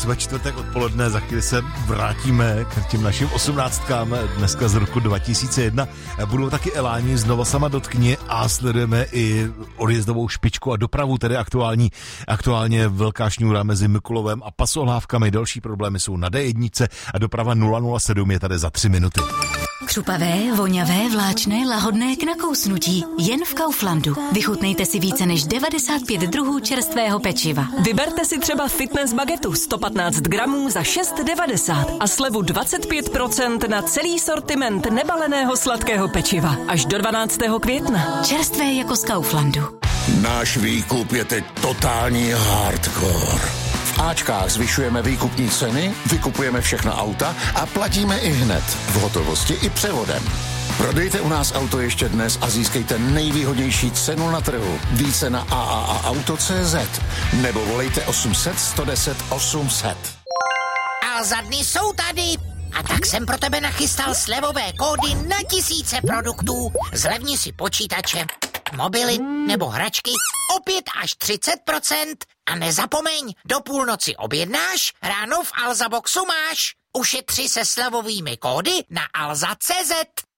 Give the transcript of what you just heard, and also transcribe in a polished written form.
ve čtvrtek odpoledne, za chvíli se vrátíme k těm našim 18kám dneska z roku 2001. Budou taky eláni, znova sama dotkni a sledujeme i odjezdovou špičku a dopravu, tedy aktuálně velká šňůra mezi Mikulovem a Pasohlávkami. Další problémy jsou na D1 a doprava 007 je tady za 3 minuty. Křupavé, voňavé, vláčné, lahodné k nakousnutí. Jen v Kauflandu. Vychutnejte si více než 95 druhů čerstvého pečiva. Vyberte si třeba fitness bagetu 115 gramů za 6,90 a slevu 25% na celý sortiment nebaleného sladkého pečiva. Až do 12. května. Čerstvé jako z Kauflandu. Náš výkup je teď totální hardcore. V Ačkách zvyšujeme výkupní ceny, vykupujeme všechna auta a platíme i hned, v hotovosti i převodem. Prodejte u nás auto ještě dnes a získejte nejvýhodnější cenu na trhu. Více na AAAauto.cz nebo volejte 800 110 800. Alza dny jsou tady. A tak jsem pro tebe nachystal slevové kódy na tisíce produktů. Zlevni si počítače, mobily nebo hračky o 5 až 30%. A nezapomeň, do půlnoci objednáš, ráno v Alza Boxu máš. Ušetři se slevovými kódy na alza.cz.